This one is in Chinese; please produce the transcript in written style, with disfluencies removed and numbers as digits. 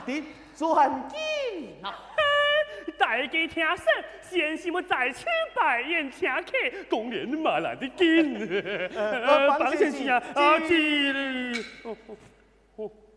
的转紧啊！ 大家听说，先生要在此拜宴请客，公然嘛来得紧。方先生啊，记了。